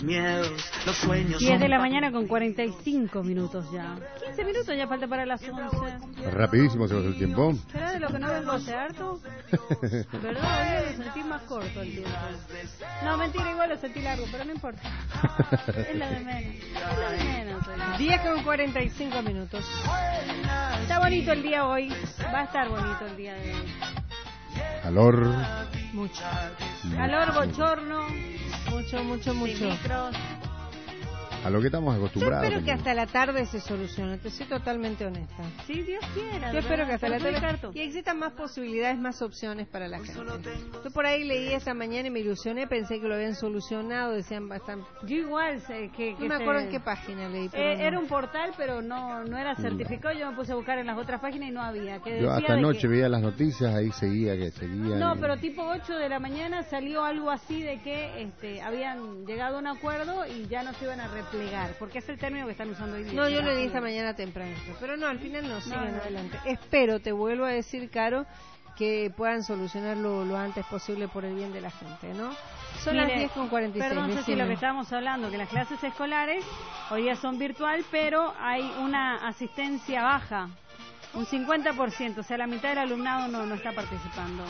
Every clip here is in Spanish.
Los sueños 10 de la mañana con 45 minutos ya. 15 minutos ya falta para las 11. Rapidísimo se va el tiempo. ¿Será de lo que no vengo hace harto? ¿Verdad? Hoy lo sentí más corto el tiempo. No, mentira, igual lo sentí largo, pero no importa. Es la de menos. Es la de menos. 10 con 45 minutos. Está bonito el día hoy. Va a estar bonito el día de hoy. Calor. Mucho. Calor, bochorno. Mucho. Micros. A lo que estamos Yo acostumbrados. espero que hasta la tarde se solucione, te soy totalmente honesta. Sí, Dios quiera. Yo espero que hasta la tarde Ricardo. y existan más posibilidades, más opciones para la gente. Yo por ahí leí esta mañana y me ilusioné, pensé que lo habían solucionado, decían bastante. Yo igual sé que No me acuerdo en qué página leí. Pero no. Era un portal, pero no era certificado. Yo me puse a buscar en las otras páginas y no había. Que Yo decía hasta de anoche que... veía las noticias, ahí seguía. No, pero tipo 8 de la mañana salió algo así de que habían llegado a un acuerdo y ya no se iban a replegar, porque es el término que están usando hoy día. No, yo lo leí esta mañana temprano, pero no, al final no, siguen adelante. Espero, te vuelvo a decir, Caro, que puedan solucionarlo lo antes posible por el bien de la gente, ¿no? Son las 10 con 46. Perdón, Ceci, lo que estábamos hablando, que las clases escolares hoy día son virtual, pero hay una asistencia baja, un 50%, o sea, la mitad del alumnado no está participando.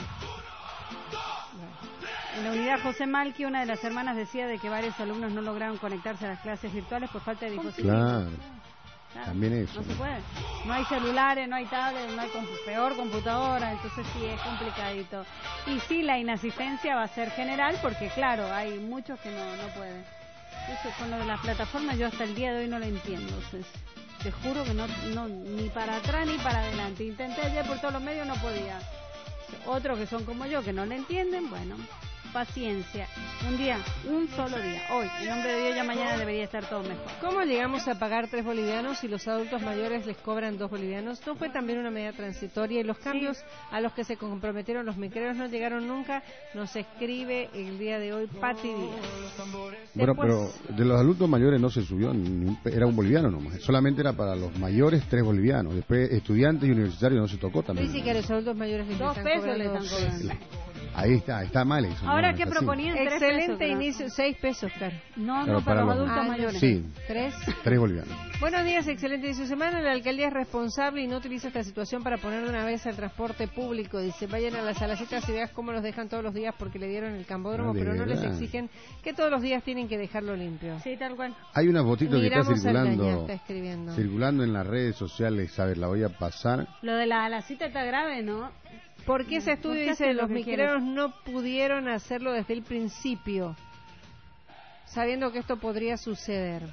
En la unidad José Malqui, una de las hermanas decía de que varios alumnos no lograron conectarse a las clases virtuales por falta de dispositivos. Claro, también eso. No se puede. No hay celulares, no hay tablets, no hay peor computadora, entonces sí es complicadito. Y sí, la inasistencia va a ser general porque, claro, hay muchos que no pueden. Eso con lo de las plataformas yo hasta el día de hoy no lo entiendo. Te juro que no ni para atrás ni para adelante. Intenté ayer por todos los medios, no podía. Otros que son como yo, que no le entienden, bueno, paciencia. Un día, un solo día. Hoy, en nombre de Dios, ya mañana debería estar todo mejor. ¿Cómo llegamos a pagar 3 bolivianos y los adultos mayores les cobran 2 bolivianos? ¿No fue también una medida transitoria? Y los cambios a los que se comprometieron los micreros no llegaron nunca. Nos escribe el día de hoy Pati Díaz. Bueno, pero de los adultos mayores no se subió, era un boliviano nomás. Solamente era para los mayores 3 bolivianos. Después estudiantes y universitarios no se tocó también. Dice que a los adultos mayores les 2 pesos le están cobrando. Ahí está mal eso. Ahora, no, ¿qué proponían? 3 Excelente pesos, inicio, 6 pesos, claro. No, Claro, para los para los- adultos mayores. Sí, 3. 3 bolivianos. Buenos días, excelente inicio de semana. La alcaldía es responsable y no utiliza esta situación para poner de una vez el transporte público. Dice, vayan a las salacitas y veas cómo los dejan todos los días porque le dieron el cambódromo, Ah, de pero no les verdad. exigen que todos los días tienen que dejarlo limpio. Sí, tal cual. Hay una fotito que está Miramos al Daña, circulando, está escribiendo. circulando en las redes sociales. A ver, la voy a pasar. Lo de la cita está grave, ¿no? Porque ese estudio ¿Por qué dice hacen lo los que micreros no pudieron hacerlo desde el principio, sabiendo que esto podría suceder.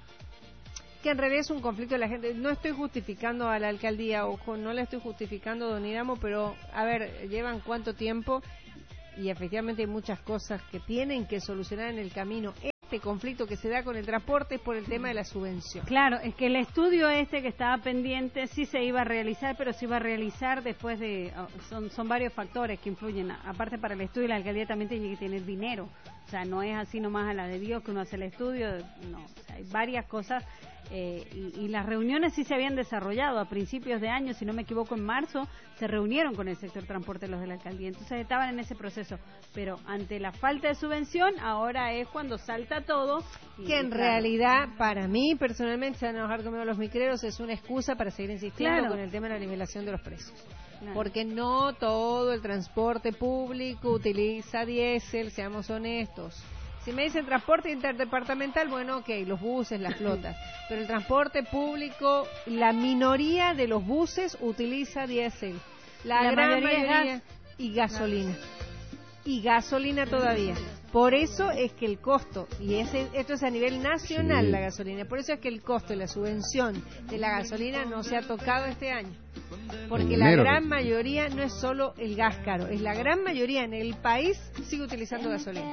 Que en realidad es un conflicto de la gente. No estoy justificando a la alcaldía, ojo, no le estoy justificando, don Iramo, pero a ver, llevan cuánto tiempo y efectivamente hay muchas cosas que tienen que solucionar en el camino. Este conflicto que se da con el transporte es por el tema de la subvención. Claro, es que el estudio que estaba pendiente sí se iba a realizar, pero se iba a realizar después de... Son varios factores que influyen. Aparte, para el estudio la alcaldía también tiene que tener dinero. O sea, no es así nomás a la de Dios que uno hace el estudio. No, o sea, hay varias cosas. Y las reuniones sí se habían desarrollado a principios de año, si no me equivoco en marzo, se reunieron con el sector transporte los de la alcaldía, entonces estaban en ese proceso, pero ante la falta de subvención, ahora es cuando salta todo. Que en realidad, para mí personalmente, se van a enojar conmigo los micreros, es una excusa para seguir insistiendo con el tema de la nivelación de los precios. Claro. Porque no todo el transporte público utiliza diésel, seamos honestos. Si me dicen transporte interdepartamental, bueno, ok, los buses, las flotas. Pero el transporte público, la minoría de los buses utiliza diésel. La gran mayoría y gasolina. Y gasolina todavía. Por eso es que el costo, y esto es a nivel nacional, Sí. la gasolina, por eso es que el costo y la subvención de la gasolina no se ha tocado este año. Porque En la enero, gran mayoría no es solo el gas caro, es la gran mayoría en el país sigue utilizando gasolina.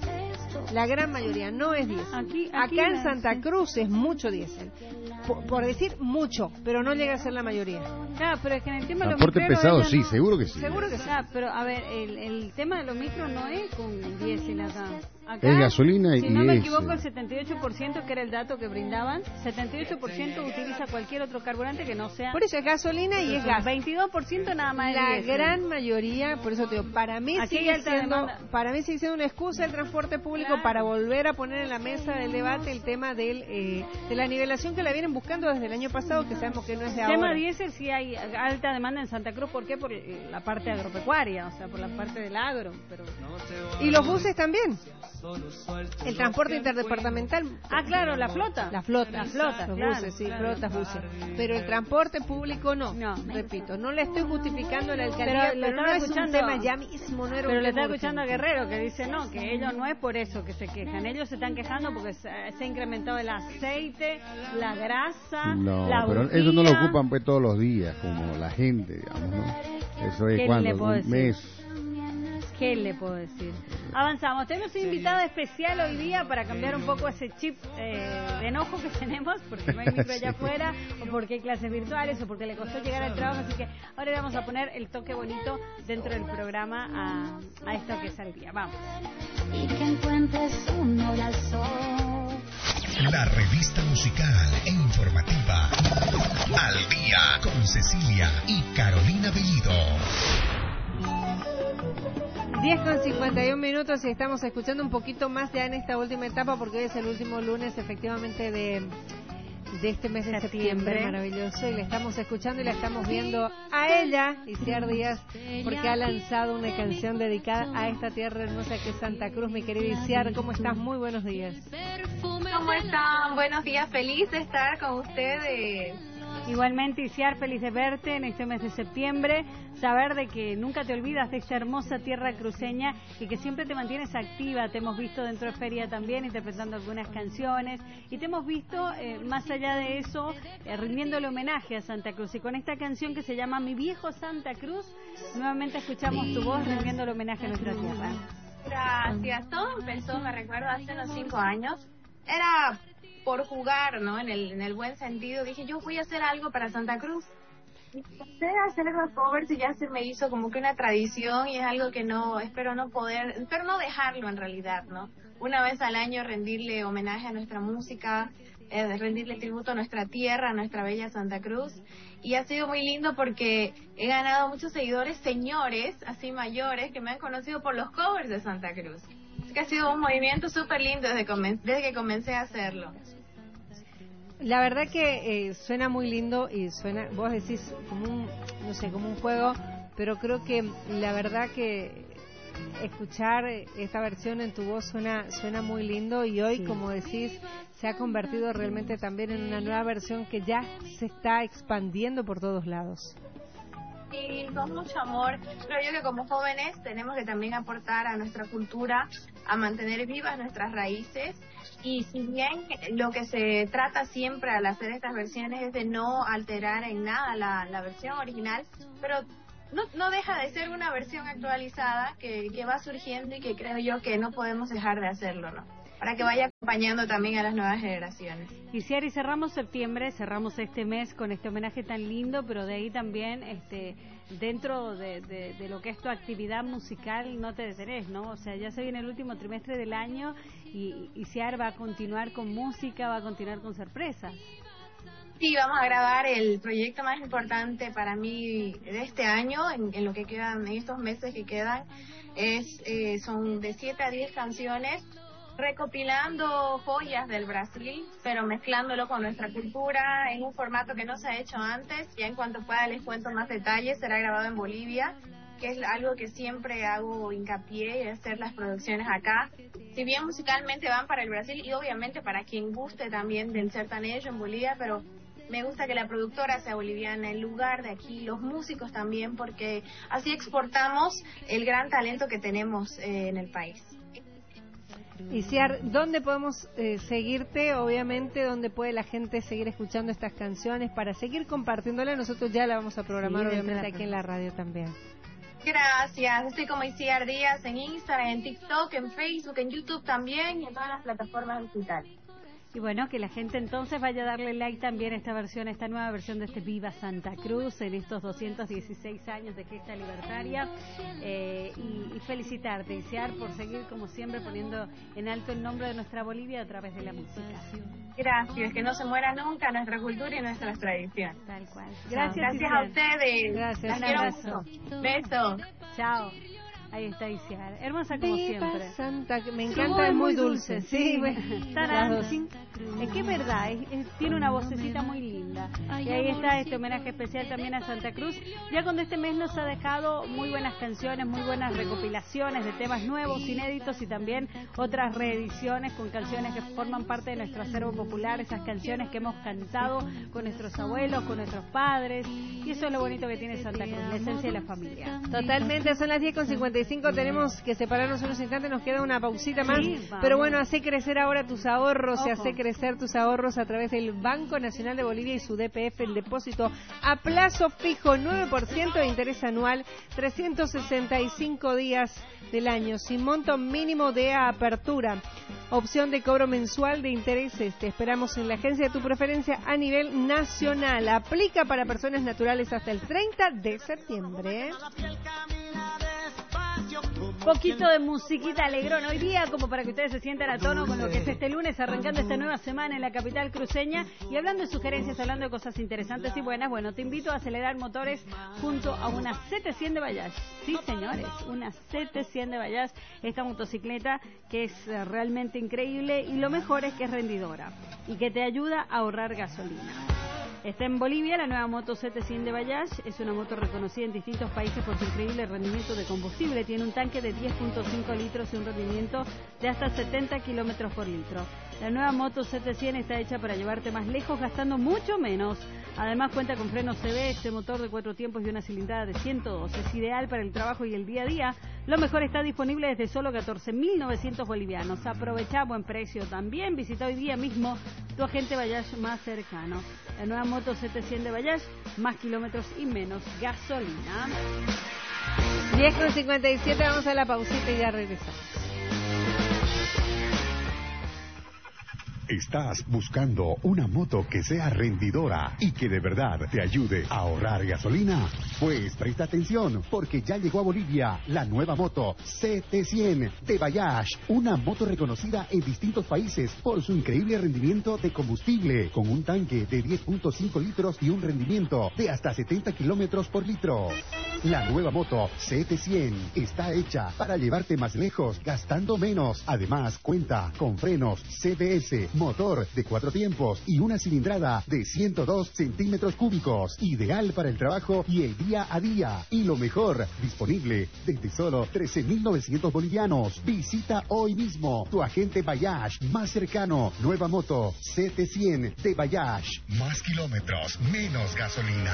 La gran mayoría no es diésel. Acá en Santa Cruz es mucho diésel. Por decir mucho, pero no llega a ser la mayoría. Claro, pero es que en el tema de los Transporte micros pesado, ellos sí, no- seguro que sí. Seguro que sí. Claro, pero a ver, el tema de los micros no es con diésel acá. Acá, es gasolina y si no me es, equivoco, el 78%, que era el dato que brindaban, 78% utiliza cualquier otro carburante que no sea... Por eso es gasolina y es gas. 22% nada más. La es gran mayoría, por eso te digo, para mí Aquí sigue hay alta siendo, demanda. para mí sigue siendo una excusa el transporte público Claro. para volver a poner en la mesa del debate el tema de la nivelación que la vienen buscando desde el año pasado, que sabemos que no es de Tema ahora. diésel, sí hay alta demanda en Santa Cruz. ¿Por qué? Por la parte agropecuaria, o sea, por la parte del agro. Pero... Y los buses también. El transporte interdepartamental. Ah, claro, la flota. La flota, los claro, buses, sí, claro. flotas, buses. Pero el transporte público no. No. Repito, no le estoy justificando a la alcaldía, Pero pero, lo no estaba es un escuchando- tema ya mismo, no era Pero un le tema está escuchando a urgente. Guerrero que dice no, que ellos no es por eso que se quejan. Ellos se están quejando porque se ha incrementado el aceite, la grasa, No, la pero bujía. eso no lo ocupan pues todos los días, como la gente, digamos, ¿no? Eso es ¿Qué cuando, le puedo un decir? mes. ¿Qué le puedo decir? Avanzamos. Tenemos una invitada especial hoy día para cambiar un poco ese chip de enojo que tenemos, porque no hay micro allá afuera, o porque hay clases virtuales, o porque le costó llegar al trabajo. Así que ahora le vamos a poner el toque bonito dentro del programa a esto que es al día. Vamos. Y que encuentres un corazón. La revista musical e informativa Al Día con Cecilia y Carolina Bellido. 10:51 y estamos escuchando un poquito más ya en esta última etapa porque hoy es el último lunes efectivamente de este mes de septiembre maravilloso y le estamos escuchando y la estamos viendo a ella, Isiar Díaz, porque ha lanzado una canción dedicada a esta tierra hermosa que es Santa Cruz. Mi querida Isiar, ¿cómo estás? Muy buenos días. ¿Cómo están? Buenos días, feliz de estar con ustedes. Igualmente, Isiar, feliz de verte en este mes de septiembre, saber de que nunca te olvidas de esta hermosa tierra cruceña y que siempre te mantienes activa. Te hemos visto dentro de Feria también interpretando algunas canciones y te hemos visto, más allá de eso, rindiéndole homenaje a Santa Cruz. Y con esta canción que se llama Mi Viejo Santa Cruz, nuevamente escuchamos tu voz rindiéndole homenaje a nuestra tierra. Gracias. Todo empezó, me recuerdo, hace unos 5 años. Era por jugar, ¿no? En el buen sentido. Dije, yo voy a hacer algo para Santa Cruz. Y empecé a hacer los covers y ya se me hizo como que una tradición y es algo que espero no dejarlo en realidad, ¿no? Una vez al año rendirle homenaje a nuestra música, rendirle tributo a nuestra tierra, a nuestra bella Santa Cruz. Y ha sido muy lindo porque he ganado muchos seguidores, señores, así mayores, que me han conocido por los covers de Santa Cruz. Es que ha sido un movimiento súper lindo desde que comencé a hacerlo. La verdad que suena muy lindo y suena, vos decís como un juego, pero creo que la verdad que escuchar esta versión en tu voz suena muy lindo y hoy, como decís, se ha convertido realmente también en una nueva versión que ya se está expandiendo por todos lados. Y con mucho amor, creo yo que como jóvenes tenemos que también aportar a nuestra cultura, a mantener vivas nuestras raíces. Y si bien lo que se trata siempre al hacer estas versiones es de no alterar en nada la versión original, pero no deja de ser una versión actualizada que va surgiendo y que creo yo que no podemos dejar de hacerlo, ¿no? Para que vaya acompañando también a las nuevas generaciones. Y Ciari, cerramos septiembre, cerramos este mes con este homenaje tan lindo, pero de ahí también, dentro de lo que es tu actividad musical, no te detenés, ¿no? O sea, ya se viene el último trimestre del año y Ciar va a continuar con música, va a continuar con sorpresas. Sí, vamos a grabar el proyecto más importante para mí de este año, en lo que quedan, en estos meses que quedan, son de 7 a 10 canciones, recopilando joyas del Brasil, pero mezclándolo con nuestra cultura en un formato que no se ha hecho antes. Ya en cuanto pueda les cuento más detalles. Será grabado en Bolivia, que es algo que siempre hago hincapié en hacer las producciones acá. Si bien musicalmente van para el Brasil y obviamente para quien guste también del sertanejo en Bolivia, pero me gusta que la productora sea boliviana, el lugar de aquí, los músicos también, porque así exportamos el gran talento que tenemos en el país. Isiar, ¿dónde podemos seguirte? Obviamente, ¿dónde puede la gente seguir escuchando estas canciones para seguir compartiéndolas? Nosotros ya la vamos a programar, obviamente, aquí en la radio también. Gracias, estoy como Isiar Díaz en Instagram, en TikTok, en Facebook, en YouTube también y en todas las plataformas digitales. Y bueno, que la gente entonces vaya a darle like también a esta versión, a esta nueva versión de este Viva Santa Cruz en estos 216 años de gesta libertaria, y felicitarte, desear por seguir como siempre poniendo en alto el nombre de nuestra Bolivia a través de la música. Gracias, que no se muera nunca nuestra cultura y nuestras tradiciones. Tal cual. Gracias a ustedes. Gracias. Un abrazo. Besos. Chao. Ahí está Isiar. Hermosa como Viva siempre. Santa, me Su encanta, voz es muy dulce. Sí, bueno. las dos. Es que es verdad, tiene una vocecita muy linda. Y ahí está este homenaje especial también a Santa Cruz. Ya cuando este mes nos ha dejado muy buenas canciones, muy buenas recopilaciones de temas nuevos, inéditos, y también otras reediciones con canciones que forman parte de nuestro acervo popular, esas canciones que hemos cantado con nuestros abuelos, con nuestros padres. Y eso es lo bonito que tiene Santa Cruz, la esencia de la familia. Totalmente, son las 10:55, tenemos que separarnos unos instantes, nos queda una pausita más, Sí, vamos. pero bueno, hace crecer ahora tus ahorros, y Ojo. hace crecer tus ahorros a través del Banco Nacional de Bolivia y su DPF, el depósito a plazo fijo, 9% de interés anual, 365 días del año, sin monto mínimo de apertura. Opción de cobro mensual de intereses. Te esperamos en la agencia de tu preferencia a nivel nacional. Aplica para personas naturales hasta el 30 de septiembre. Poquito de musiquita alegrón hoy día, como para que ustedes se sientan a tono con lo que es este lunes, arrancando esta nueva semana en la capital cruceña. Y hablando de sugerencias, hablando de cosas interesantes y buenas, bueno, te invito a acelerar motores junto a una CT100 de Bayash. Sí, señores, una CT100 de Bayash, esta motocicleta que es realmente increíble, y lo mejor es que es rendidora y que te ayuda a ahorrar gasolina. Está en Bolivia la nueva moto CT100 de Bayash. Es una moto reconocida en distintos países por su increíble rendimiento de combustible. Tiene un tanque de 10.5 litros y un rendimiento de hasta 70 kilómetros por litro. La nueva moto CT100 está hecha para llevarte más lejos gastando mucho menos. Además cuenta con frenos CB, este motor de 4 tiempos y una cilindrada de 102. Es ideal para el trabajo y el día a día. Lo mejor está disponible desde solo 14.900 bolivianos. Aprovecha buen precio también. Visita hoy día mismo tu agente Bayash más cercano. La nueva moto CT100 de Bayash, más kilómetros y menos gasolina. 10:57, vamos a la pausita y ya regresamos. ¿Estás buscando una moto que sea rendidora y que de verdad te ayude a ahorrar gasolina? Pues presta atención, porque ya llegó a Bolivia la nueva moto CT100 de Bayash, una moto reconocida en distintos países por su increíble rendimiento de combustible, con un tanque de 10.5 litros y un rendimiento de hasta 70 kilómetros por litro. La nueva moto CT100 está hecha para llevarte más lejos gastando menos. Además cuenta con frenos CBS, motor de 4 tiempos y una cilindrada de 102 centímetros cúbicos, ideal para el trabajo y el día a día. Y lo mejor, disponible desde solo 13.900 bolivianos. Visita hoy mismo tu agente Bayash más cercano. Nueva moto CT100 de Bayash. Más kilómetros, menos gasolina.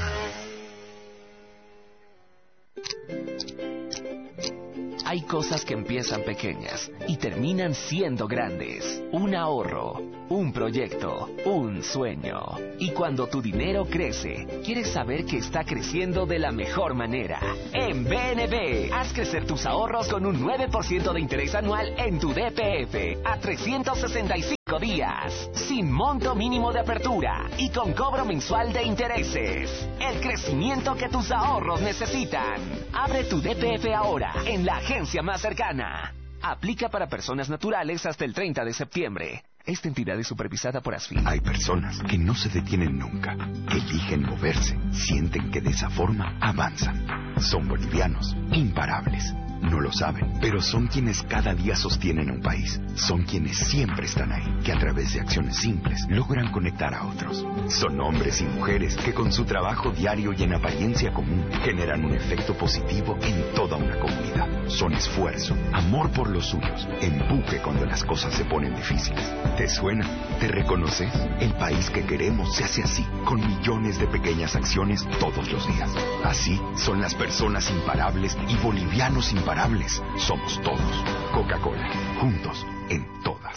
Hay cosas que empiezan pequeñas y terminan siendo grandes. Un ahorro, un proyecto, un sueño. Y cuando tu dinero crece, quieres saber que está creciendo de la mejor manera. En BNB, haz crecer tus ahorros con un 9% de interés anual en tu DPF a 365 días, sin monto mínimo de apertura y con cobro mensual de intereses. El crecimiento que tus ahorros necesitan. Abre tu DPF ahora en la agencia más cercana. Aplica para personas naturales hasta el 30 de septiembre. Esta entidad es supervisada por ASFIN. Hay personas que no se detienen nunca, que eligen moverse, sienten que de esa forma avanzan. Son bolivianos, imparables. No lo saben, pero son quienes cada día sostienen a un país. Son quienes siempre están ahí, que a través de acciones simples logran conectar a otros. Son hombres y mujeres que con su trabajo diario y en apariencia común generan un efecto positivo en toda una comunidad. Son esfuerzo, amor por los suyos, empuje cuando las cosas se ponen difíciles. ¿Te suena? ¿Te reconoces? El país que queremos se hace así, con millones de pequeñas acciones todos los días. Así son las personas imparables y bolivianos imparables. Somos todos. Coca-Cola, juntos en todas.